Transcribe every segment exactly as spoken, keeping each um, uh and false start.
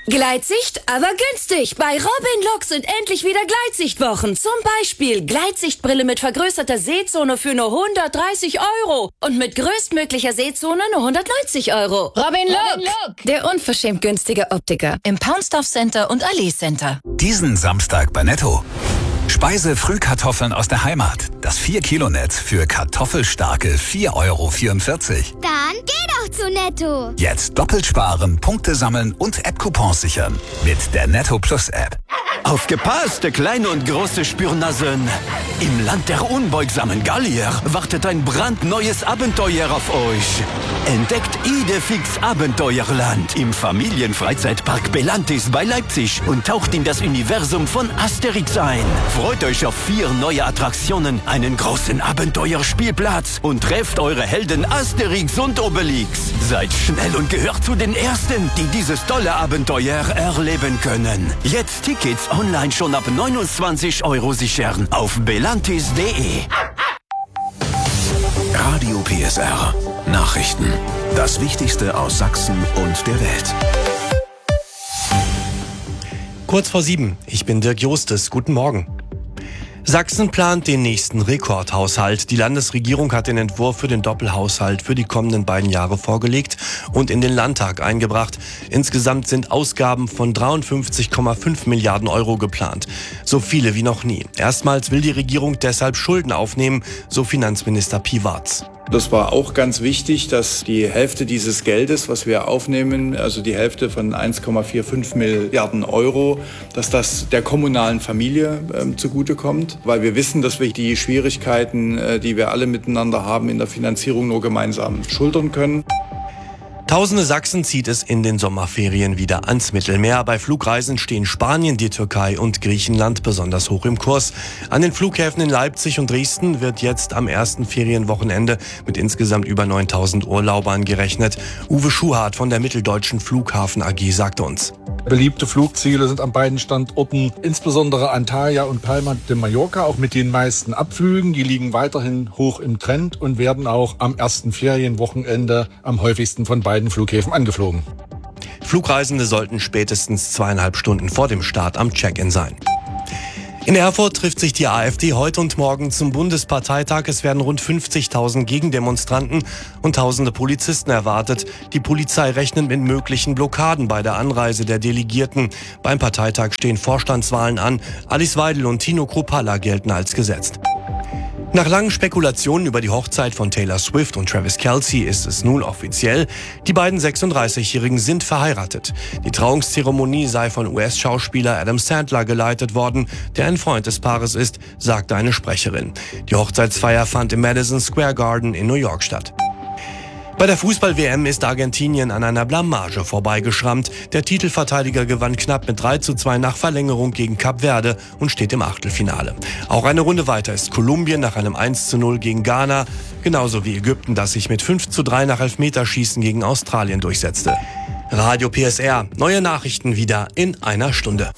Gleitsicht, aber günstig. Bei Robin Look sind endlich wieder Gleitsichtwochen. Zum Beispiel Gleitsichtbrille mit vergrößerter Sehzone für nur hundertdreißig Euro. Und mit größtmöglicher Sehzone nur hundertneunzig Euro. Robin Look, der unverschämt günstige Optiker im Paunsdorf Center und Allee Center. Diesen Samstag bei Netto. Speise-Frühkartoffeln aus der Heimat. Das vier Kilo Netz für kartoffelstarke vier Euro vierundvierzig. Dann geh doch zu Netto. Jetzt doppelt sparen, Punkte sammeln und App-Coupons sichern. Mit der Netto Plus App. Aufgepasst, kleine und große Spürnasen. Im Land der unbeugsamen Gallier wartet ein brandneues Abenteuer auf euch. Entdeckt Idefix Abenteuerland im Familienfreizeitpark Belantis bei Leipzig und taucht in das Universum von Asterix ein. Freut euch auf vier neue Attraktionen, einen großen Abenteuerspielplatz und trefft eure Helden Asterix und Obelix. Seid schnell und gehört zu den Ersten, die dieses tolle Abenteuer erleben können. Jetzt Tickets online schon ab neunundzwanzig Euro sichern auf belantis punkt de. Radio P S R. Nachrichten. Das Wichtigste aus Sachsen und der Welt. Kurz vor sieben. Ich bin Dirk Jostes. Guten Morgen. Sachsen plant den nächsten Rekordhaushalt. Die Landesregierung hat den Entwurf für den Doppelhaushalt für die kommenden beiden Jahre vorgelegt und in den Landtag eingebracht. Insgesamt sind Ausgaben von dreiundfünfzig Komma fünf Milliarden Euro geplant. So viele wie noch nie. Erstmals will die Regierung deshalb Schulden aufnehmen, so Finanzminister Piwarz. Das war auch ganz wichtig, dass die Hälfte dieses Geldes, was wir aufnehmen, also die Hälfte von eins Komma fünfundvierzig Milliarden Euro, dass das der kommunalen Familie äh, zugutekommt, weil wir wissen, dass wir die Schwierigkeiten, äh, die wir alle miteinander haben, in der Finanzierung nur gemeinsam schultern können. Tausende Sachsen zieht es in den Sommerferien wieder ans Mittelmeer. Bei Flugreisen stehen Spanien, die Türkei und Griechenland besonders hoch im Kurs. An den Flughäfen in Leipzig und Dresden wird jetzt am ersten Ferienwochenende mit insgesamt über neuntausend Urlaubern gerechnet. Uwe Schuhart von der Mitteldeutschen Flughafen A G sagte uns: Beliebte Flugziele sind an beiden Standorten, insbesondere Antalya und Palma de Mallorca, auch mit den meisten Abflügen. Die liegen weiterhin hoch im Trend und werden auch am ersten Ferienwochenende am häufigsten von beiden Flughäfen angeflogen. Flugreisende sollten spätestens zweieinhalb Stunden vor dem Start am Check-in sein. In Erfurt trifft sich die AfD heute und morgen zum Bundesparteitag. Es werden rund fünfzigtausend Gegendemonstranten und tausende Polizisten erwartet. Die Polizei rechnet mit möglichen Blockaden bei der Anreise der Delegierten. Beim Parteitag stehen Vorstandswahlen an. Alice Weidel und Tino Kruppalla gelten als gesetzt. Nach langen Spekulationen über die Hochzeit von Taylor Swift und Travis Kelce ist es nun offiziell. Die beiden sechsunddreißigjährigen sind verheiratet. Die Trauungszeremonie sei von U S-Schauspieler Adam Sandler geleitet worden, der ein Freund des Paares ist, sagte eine Sprecherin. Die Hochzeitsfeier fand im Madison Square Garden in New York statt. Bei der Fußball-W M ist Argentinien an einer Blamage vorbeigeschrammt. Der Titelverteidiger gewann knapp mit drei zu zwei nach Verlängerung gegen Kap Verde und steht im Achtelfinale. Auch eine Runde weiter ist Kolumbien nach einem eins zu null gegen Ghana, genauso wie Ägypten, das sich mit fünf zu drei nach Elfmeterschießen gegen Australien durchsetzte. Radio P S R, neue Nachrichten wieder in einer Stunde.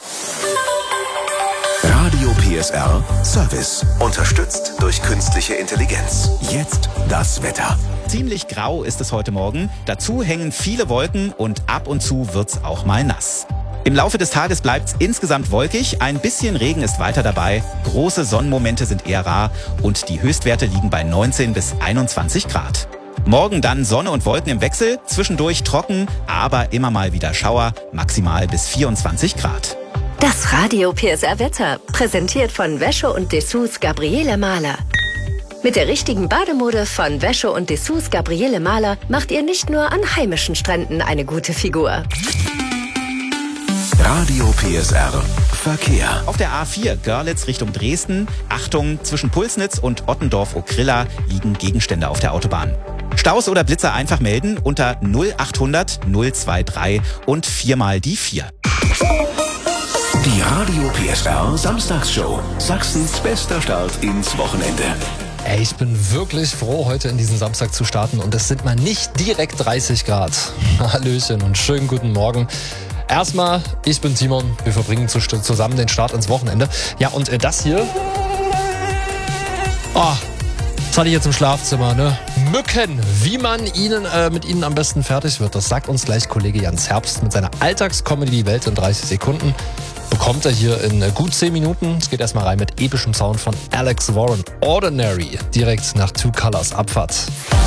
Radio P S R Service. Unterstützt durch künstliche Intelligenz. Jetzt das Wetter. Ziemlich grau ist es heute Morgen. Dazu hängen viele Wolken und ab und zu wird's auch mal nass. Im Laufe des Tages bleibt's insgesamt wolkig. Ein bisschen Regen ist weiter dabei. Große Sonnenmomente sind eher rar und die Höchstwerte liegen bei neunzehn bis einundzwanzig Grad. Morgen dann Sonne und Wolken im Wechsel. Zwischendurch trocken, aber immer mal wieder Schauer. Maximal bis vierundzwanzig Grad. Das Radio P S R Wetter, präsentiert von Wäsche und Dessous Gabriele Mahler. Mit der richtigen Bademode von Wäsche und Dessous Gabriele Mahler macht ihr nicht nur an heimischen Stränden eine gute Figur. Radio P S R Verkehr. Auf der A vier Görlitz Richtung Dresden. Achtung, zwischen Pulsnitz und Ottendorf-Okrilla liegen Gegenstände auf der Autobahn. Staus oder Blitzer einfach melden unter null achthundert null dreiundzwanzig und viermal die vier. Die Radio P S R Samstagsshow. Sachsens bester Start ins Wochenende. Ey, ich bin wirklich froh, heute in diesen Samstag zu starten und es sind mal nicht direkt dreißig Grad. Hallöchen und schönen guten Morgen. Erstmal, ich bin Timon, wir verbringen zusammen den Start ins Wochenende. Ja, und das hier, oh, das hatte ich jetzt im Schlafzimmer, ne? Mücken. Wie man ihnen, äh, mit ihnen am besten fertig wird, das sagt uns gleich Kollege Jans Herbst mit seiner Alltagscomedy Die Welt in dreißig Sekunden. Bekommt er hier in gut zehn Minuten. Es geht erstmal rein mit epischem Sound von Alex Warren. Ordinary, direkt nach Two Colors Abfahrt.